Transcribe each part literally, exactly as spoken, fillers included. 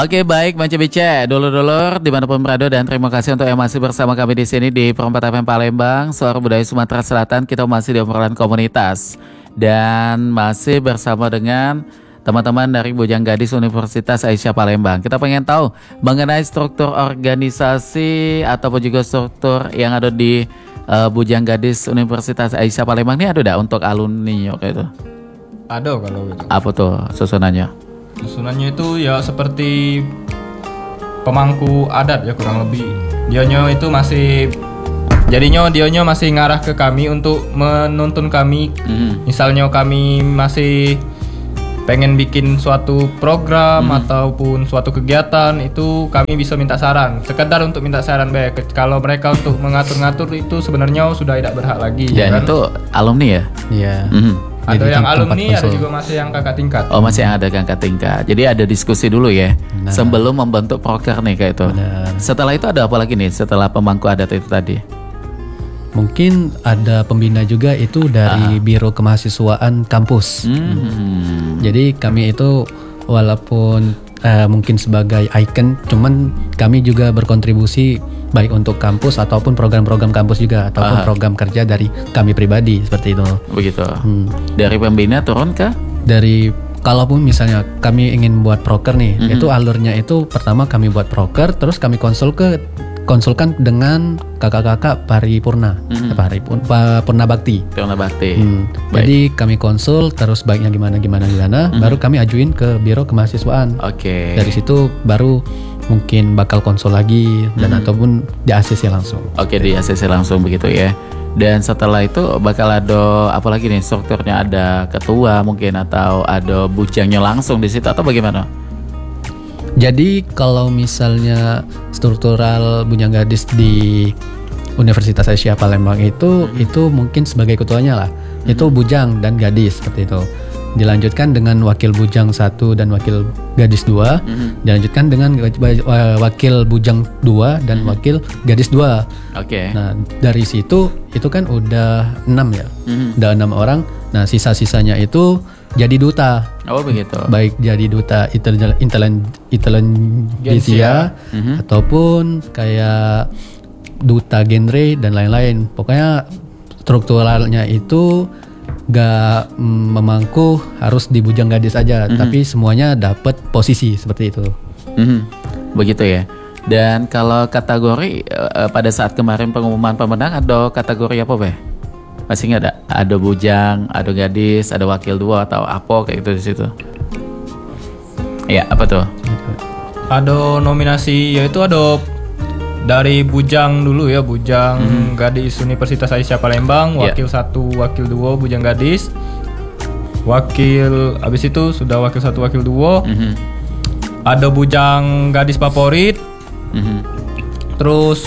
Oke, baik Bang Cebice, dulur-dulur dimanapun berada, dan terima kasih untuk yang masih bersama kami di sini di Perempat F M Palembang, Suara Budaya Sumatera Selatan. Kita masih di obrolan komunitas dan masih bersama dengan teman-teman dari Bujang Gadis Universitas Aisyah Palembang. Kita pengen tahu mengenai struktur organisasi ataupun juga struktur yang ada di uh, Bujang Gadis Universitas Aisyah Palembang ini, ada tidak untuk alumni gitu? Ada kalau gitu. Apa tuh susunannya? Susunannya itu ya seperti pemangku adat ya kurang lebih. Dionyo itu masih jadinya dionyo masih ngarah ke kami untuk menuntun kami. Mm. Misalnya kami masih pengen bikin suatu program mm. ataupun suatu kegiatan, itu kami bisa minta saran. Sekedar untuk minta saran baik. Kalau mereka untuk mengatur-ngatur itu sebenarnya sudah tidak berhak lagi. Dan kan? Itu alumni ya? Iya. Mm-hmm. Ada jadi yang alumni, ada juga masih yang kakak tingkat. Oh, masih yang ada kakak tingkat. Jadi ada diskusi dulu ya, nah, sebelum membentuk proker nih kayak itu. Benar. Setelah itu ada apa lagi nih setelah pemangku adat itu tadi? Mungkin ada pembina juga itu dari ah. Biro Kemahasiswaan kampus. Hmm. Jadi kami itu walaupun uh, mungkin sebagai icon, cuman kami juga berkontribusi baik untuk kampus ataupun program-program kampus juga ataupun Aha. program kerja dari kami pribadi seperti itu. Begitu. Hmm. Dari pembina turun ke? Dari kalaupun misalnya kami ingin buat proker nih, mm-hmm. itu alurnya itu pertama kami buat proker, terus kami konsul ke konsulkan dengan kakak-kakak paripurna, mm-hmm. paripurna purna bakti. Purna bakti. Hmm. Jadi kami konsul terus baiknya gimana gimana gimana, mm-hmm. baru kami ajuin ke Biro Kemahasiswaan. Oke. Okay. Dari situ baru mungkin bakal konsul lagi dan hmm. ataupun di A C C langsung. Oke, di A C C langsung begitu ya. Dan setelah itu bakal ada apa lagi nih strukturnya? Ada ketua mungkin atau ada bujangnya langsung di situ atau bagaimana? Jadi kalau misalnya struktural Bujang Gadis di Universitas Aisyah Palembang itu hmm. itu mungkin sebagai ketuanya lah. Hmm. Itu bujang dan gadis seperti itu. Dilanjutkan dengan wakil bujang satu dan wakil gadis dua, mm-hmm. dilanjutkan dengan wakil bujang dua dan mm-hmm. wakil gadis dua. Oke. Okay. Nah dari situ itu kan udah enam ya, mm-hmm. udah enam orang. Nah sisa-sisanya itu jadi duta. Oh begitu. Baik jadi duta intelijensia mm-hmm. ataupun kayak duta genre dan lain-lain. Pokoknya strukturalnya itu gak mm, memangku harus di Bujang Gadis aja, mm-hmm. tapi semuanya dapat posisi seperti itu. Mm-hmm. Begitu ya. Dan kalau kategori uh, pada saat kemarin pengumuman pemenang ada kategori apa Beh? Masih nggak ada? Ada bujang, ada gadis, ada wakil dua atau apa kayak gitu di situ? Ya apa tuh? Ada nominasi, yaitu ada dari bujang dulu ya, bujang hmm. gadis Universitas Aisyah Palembang, wakil yeah. satu, wakil dua, bujang gadis, wakil abis itu sudah wakil satu, wakil dua, mm-hmm. ada bujang gadis favorit, mm-hmm. terus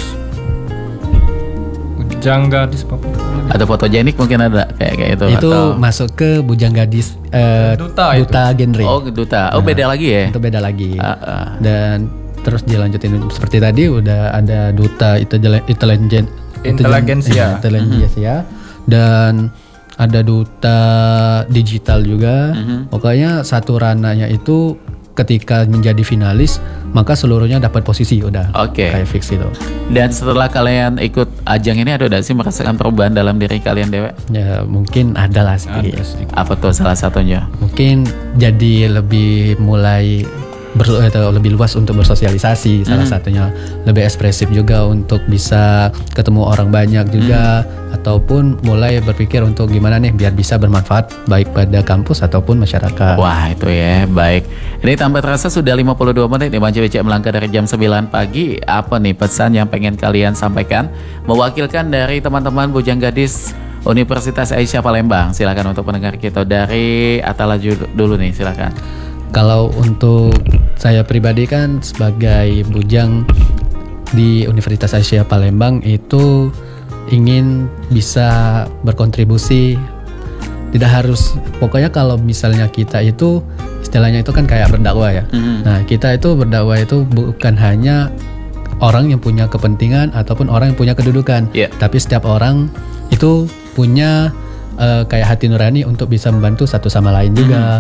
bujang gadis favorit. Ada fotogenik mungkin ada kayak kayak itu. Itu atau masuk ke bujang gadis uh, duta, duta genre. Oh duta, oh nah, beda lagi ya? Itu beda lagi. Uh, uh. Dan terus dilanjutin seperti tadi udah ada duta intelijen intelijensia intelijensia dan ada duta digital juga. Mm-hmm. Pokoknya satu rananya itu ketika menjadi finalis maka seluruhnya dapat posisi udah. Oke. Okay. Kayak fix itu. Dan setelah kalian ikut ajang ini ada tidak sih merasakan perubahan dalam diri kalian Dewa? Ya mungkin ada lah sedikit. Apa tuh salah satunya? Mungkin jadi lebih mulai Ber, atau lebih luas untuk bersosialisasi, mm. salah satunya lebih ekspresif juga untuk bisa ketemu orang banyak juga, mm. ataupun mulai berpikir untuk gimana nih biar bisa bermanfaat baik pada kampus ataupun masyarakat. Wah itu ya, baik. Ini tanpa terasa sudah lima puluh dua menit nih Bang Cebice melangkah dari jam sembilan pagi. Apa nih pesan yang pengen kalian sampaikan mewakilkan dari teman-teman Bujang Gadis Universitas Aisyah Palembang? Silakan untuk pendengar kita dari Atalaju dulu nih, silakan. Kalau untuk saya pribadi kan sebagai bujang di Universitas Aisyah Palembang itu ingin bisa berkontribusi. Tidak harus, pokoknya kalau misalnya kita itu istilahnya itu kan kayak berdakwah ya. Mm-hmm. Nah kita itu berdakwah itu bukan hanya orang yang punya kepentingan ataupun orang yang punya kedudukan, yeah. tapi setiap orang itu punya uh, kayak hati nurani untuk bisa membantu satu sama lain juga. Mm-hmm.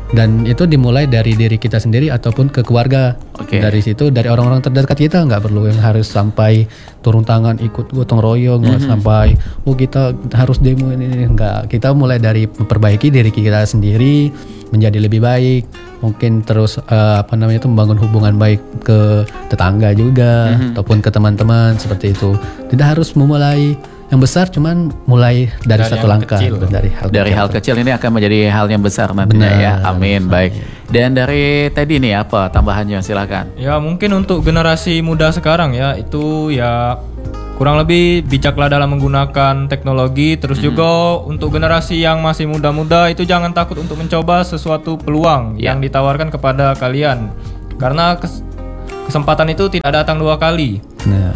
Dan itu dimulai dari diri kita sendiri ataupun ke keluarga. Oke. Dari situ, dari orang-orang terdekat kita, nggak perlu yang harus sampai turun tangan ikut gotong royong, nggak sampai oh kita harus demo ini, ini enggak. Kita mulai dari memperbaiki diri kita sendiri menjadi lebih baik. Mungkin terus eh, apa namanya itu membangun hubungan baik ke tetangga juga ataupun ke teman-teman seperti itu. Tidak harus memulai yang besar, cuman mulai dari, Dari satu yang langkah kecil. dari hal Dari hal kecil ini akan menjadi hal yang besar nantinya Benar. ya. Amin. Baik. Dan dari Teddy nih apa tambahannya, silakan. Ya mungkin untuk generasi muda sekarang ya itu ya kurang lebih bijaklah dalam menggunakan teknologi. Terus juga untuk generasi yang masih muda-muda itu jangan takut untuk mencoba sesuatu peluang Ya. yang ditawarkan kepada kalian. Karena kes- kesempatan itu tidak datang dua kali. Nah,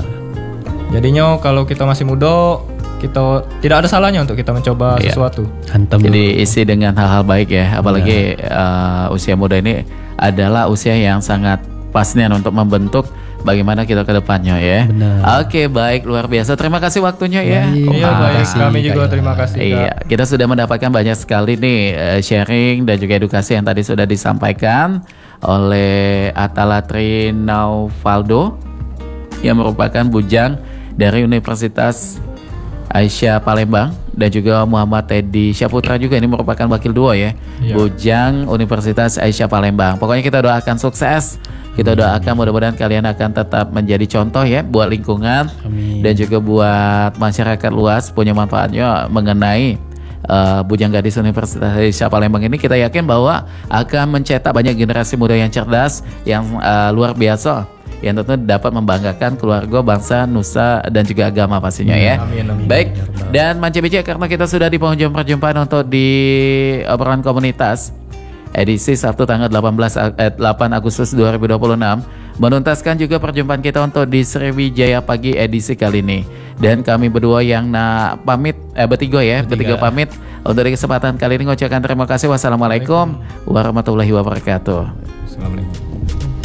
Jadinya kalau kita masih muda, kita tidak ada salahnya untuk kita mencoba Iya. sesuatu. hantam dulu. Jadi isi dengan hal-hal baik ya, apalagi uh, usia muda ini adalah usia yang sangat pasnya untuk membentuk bagaimana kita ke depannya ya. Benar. Oke, baik, luar biasa. Terima kasih waktunya ya. Baik. Om Iya Ar. baik, kasih, kami juga Kak terima Ilham. kasih. Kak. Iya, kita sudah mendapatkan banyak sekali nih eh, sharing dan juga edukasi yang tadi sudah disampaikan oleh Atalatri Nauvaldo yang merupakan bujang dari Universitas Aisyah Palembang, dan juga Muhammad Teddy Syaputra juga ini merupakan wakil dua ya, Iya. bujang Universitas Aisyah Palembang. Pokoknya kita doakan sukses, kita doakan mudah-mudahan kalian akan tetap menjadi contoh ya buat lingkungan Amin. dan juga buat masyarakat luas, punya manfaatnya mengenai uh, bujang gadis Universitas Aisyah Palembang ini. Kita yakin bahwa akan mencetak banyak generasi muda yang cerdas, yang uh, luar biasa, yang tentu dapat membanggakan keluarga, bangsa, nusa, dan juga agama pastinya ya. Amin, amin. Baik, dan Mance B J, karena kita sudah di penghujung perjumpaan untuk di obrolan komunitas edisi Sabtu tanggal delapan belas eh, delapan Agustus dua ribu dua puluh enam, menuntaskan juga perjumpaan kita untuk di Sriwijaya Pagi edisi kali ini. Dan kami berdua yang na pamit, eh bertiga ya, bertiga, pamit untuk di kesempatan kali ini, mengucapkan terima kasih. Wassalamualaikum warahmatullahi wabarakatuh. Assalamualaikum.